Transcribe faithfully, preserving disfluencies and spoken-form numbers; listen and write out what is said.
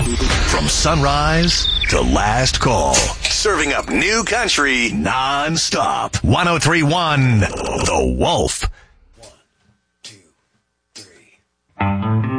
From sunrise to last call, serving up new country nonstop. one oh three point one The Wolf.